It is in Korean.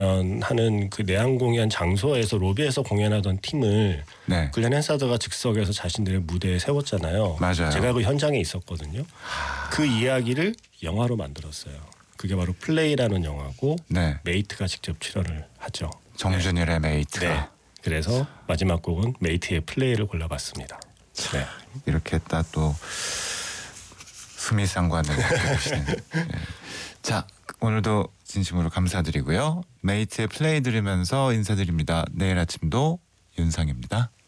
하는 그 내한 공연 장소에서 로비에서 공연하던 팀을 네. 글렌 헨사드가 즉석에서 자신들의 무대에 세웠잖아요. 맞아요. 제가 그 현장에 있었거든요. 그 이야기를 영화로 만들었어요. 그게 바로 플레이라는 영화고 네. 메이트가 직접 출연을 하죠. 정준일의 메이트가. 네. 그래서 마지막 곡은 메이트의 플레이를 골라봤습니다. 네. 이렇게 딱 또 수미상관을 보시는. 네. 자, 오늘도 진심으로 감사드리고요. 메이트의 플레이 들으면서 인사드립니다. 내일 아침도 윤상입니다.